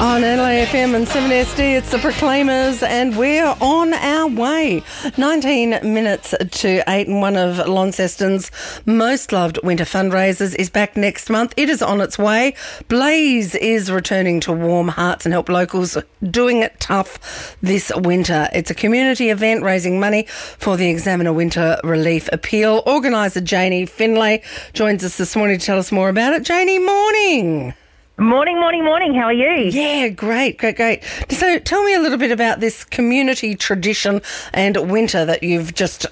On LAFM and 7SD, it's the Proclaimers, and we're on our way. 19 minutes to 8, and one of Launceston's most loved winter fundraisers is back next month. It is on its way. Blaze is returning to warm hearts and help locals doing it tough this winter. It's a community event raising money for the Examiner Winter Relief Appeal. Organiser Janie Finlay joins us this morning to tell us more about it. Janie, morning. Morning. How are you? Yeah, great. So tell me a little bit about this community tradition and winter that you've just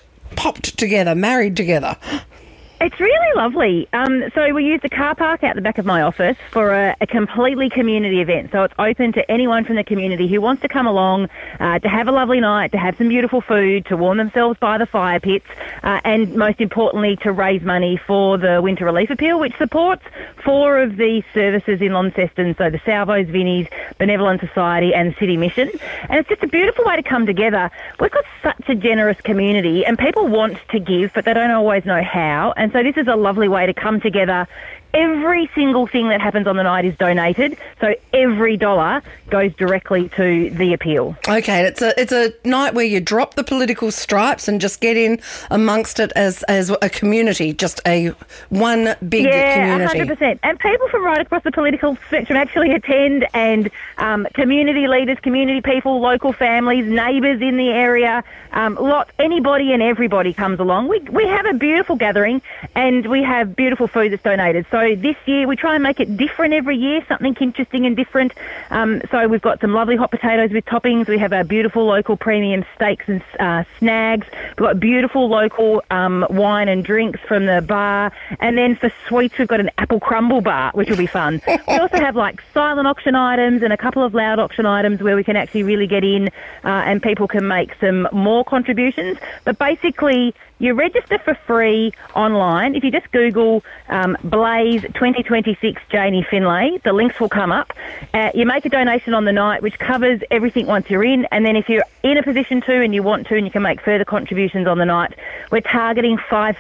married together. It's really lovely. So we use the car park out the back of my office for a completely community event. So it's open to anyone from the community who wants to come along to have a lovely night, to have some beautiful food, to warm themselves by the fire pits, and most importantly, to raise money for the Winter Relief Appeal, which supports 4 of the services in Launceston, so the Salvos, Vinnies, Benevolent Society and the City Mission. And it's just a beautiful way to come together. We've got such a generous community and people want to give, but they don't always know how. And so this is a lovely way to come together. Every single thing that happens on the night is donated, so every dollar goes directly to the appeal. Okay, it's a night where you drop the political stripes and just get in amongst it as a community, just one big community. 100%. And people from right across the political spectrum actually attend, and community leaders, community people, local families, neighbours in the area, anybody and everybody comes along. We have a beautiful gathering and we have beautiful food that's donated. So this year we try and make it different every year, something interesting and different. So we've got some lovely hot potatoes with toppings. We have our beautiful local premium steaks and snags. We've got beautiful local wine and drinks from the bar. And then for sweets, we've got an apple crumble bar, which will be fun. We also have like silent auction items and a couple of loud auction items where we can actually really get in and people can make some more contributions. But basically, you register for free online. If you just Google Blaze 2026 Janie Finlay, the links will come up. You make a donation on the night, which covers everything once you're in. And then if you're in a position to and you want to and you can make further contributions on the night, we're targeting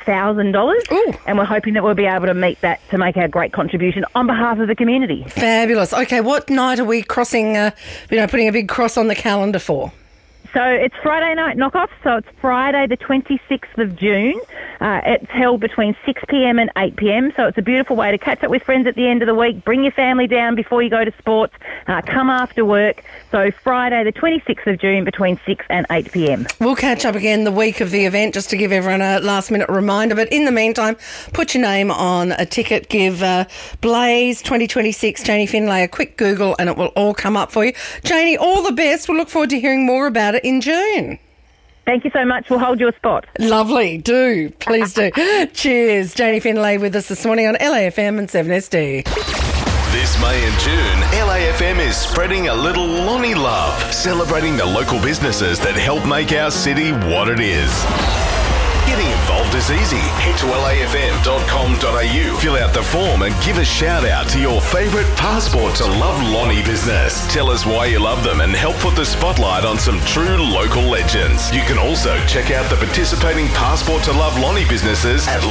$5,000. And we're hoping that we'll be able to meet that to make our great contribution on behalf of the community. Fabulous. Okay, what night are we putting a big cross on the calendar for? So it's Friday night knockoff, so it's Friday the 26th of June. It's held between 6 p.m. and 8 p.m, so it's a beautiful way to catch up with friends at the end of the week, bring your family down before you go to sports, come after work. So Friday the 26th of June between 6 and 8 p.m. We'll catch up again the week of the event just to give everyone a last-minute reminder. But in the meantime, put your name on a ticket, give Blaze 2026 Janie Finlay a quick Google and it will all come up for you. Janie, all the best. We'll look forward to hearing more about it in June. Thank you so much. We'll hold you a spot. Lovely. Please do. Cheers. Janie Finlay with us this morning on LAFM and 7SD. This May and June, LAFM is spreading a little Lonnie love, celebrating the local businesses that help make our city what it is. Getting involved is easy. Head to lafm.com.au, fill out the form and give a shout out to your favourite Passport to Love Lonnie business. Tell us why you love them and help put the spotlight on some true local legends. You can also check out the participating Passport to Love Lonnie businesses at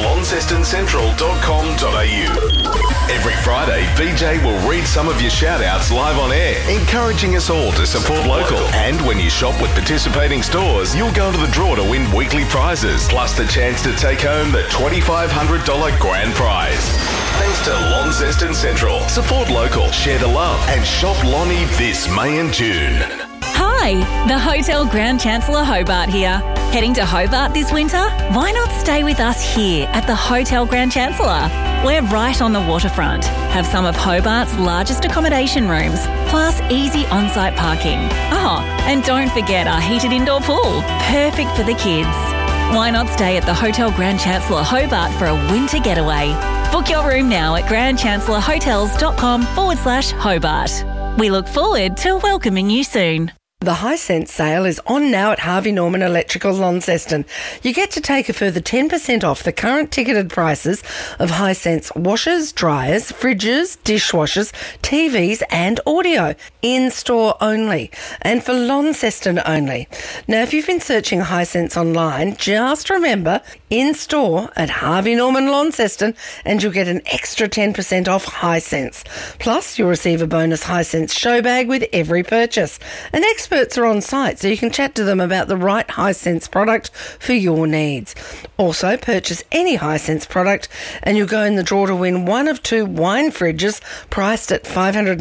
launcestoncentral.com.au. Every Friday, VJ will read some of your shout outs live on air, encouraging us all to support local. And when you shop with participating stores, you'll go into the draw to win weekly prizes, plus the chance to take home the $2,500 grand prize. Thanks to Launceston Central. Support local, share the love, and shop Lonnie this May and June. Hi, the Hotel Grand Chancellor Hobart here. Heading to Hobart this winter? Why not stay with us here at the Hotel Grand Chancellor? We're right on the waterfront, have some of Hobart's largest accommodation rooms, plus easy on-site parking. Oh, and don't forget our heated indoor pool, perfect for the kids. Why not stay at the Hotel Grand Chancellor Hobart for a winter getaway? Book your room now at grandchancellorhotels.com/Hobart. We look forward to welcoming you soon. The Hisense sale is on now at Harvey Norman Electrical Launceston. You get to take a further 10% off the current ticketed prices of Hisense washers, dryers, fridges, dishwashers, TVs and audio. In-store only and for Launceston only. Now, if you've been searching Hisense online, just remember in-store at Harvey Norman Launceston, and you'll get an extra 10% off Hisense. Plus, you'll receive a bonus Hisense show bag with every purchase. And experts are on site, so you can chat to them about the right Hisense product for your needs. Also, purchase any Hisense product and you'll go in the draw to win one of 2 wine fridges priced at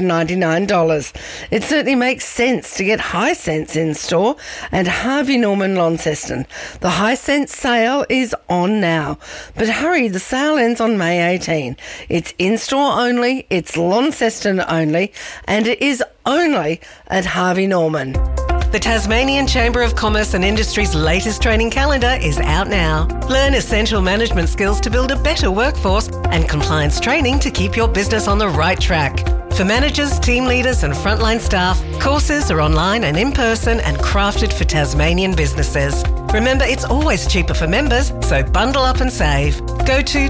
$599. It certainly makes sense to get Hisense in store at Harvey Norman Launceston. The Hisense sale is on now. But hurry, the sale ends on May 18. It's in-store only, it's Launceston only, and it is only at Harvey Norman. The Tasmanian Chamber of Commerce and Industry's latest training calendar is out now. Learn essential management skills to build a better workforce and compliance training to keep your business on the right track. For managers, team leaders and frontline staff, courses are online and in person and crafted for Tasmanian businesses. Remember, it's always cheaper for members, so bundle up and save. Go to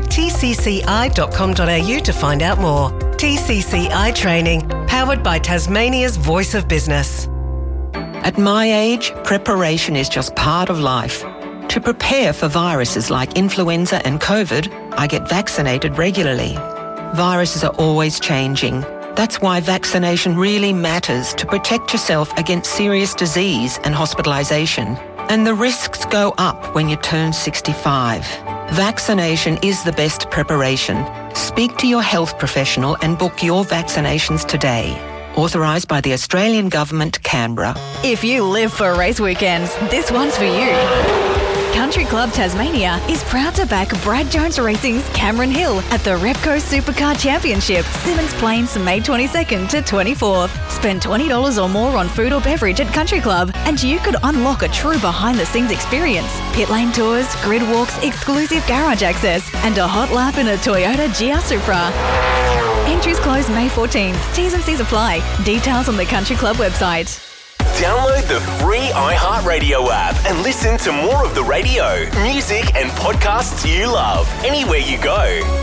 tcci.com.au to find out more. TCCI Training, powered by Tasmania's Voice of Business. At my age, preparation is just part of life. To prepare for viruses like influenza and COVID, I get vaccinated regularly. Viruses are always changing. That's why vaccination really matters to protect yourself against serious disease and hospitalisation. And the risks go up when you turn 65. Vaccination is the best preparation. Speak to your health professional and book your vaccinations today. Authorised by the Australian Government, Canberra. If you live for race weekends, this one's for you. Country Club Tasmania is proud to back Brad Jones Racing's Cameron Hill at the Repco Supercar Championship, Symmons Plains, May 22nd to 24th. Spend $20 or more on food or beverage at Country Club and you could unlock a true behind-the-scenes experience. Pit lane tours, grid walks, exclusive garage access and a hot lap in a Toyota GR Supra. Entries close May 14th. T's and C's apply. Details on the Country Club website. Download the free iHeartRadio app and listen to more of the radio, music and podcasts you love anywhere you go.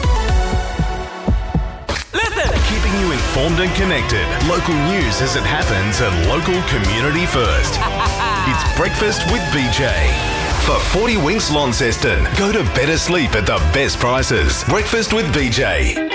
Listen! Keeping you informed and connected. Local news as it happens and local community first. It's Breakfast with BJ. For 40 Winks Launceston, go to better sleep at the best prices. Breakfast with BJ.